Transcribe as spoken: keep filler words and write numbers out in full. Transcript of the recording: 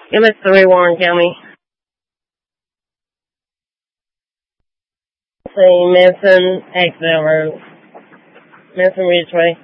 M S three, Warren County. See, Manson, Axville Road. Manson Ridgeway.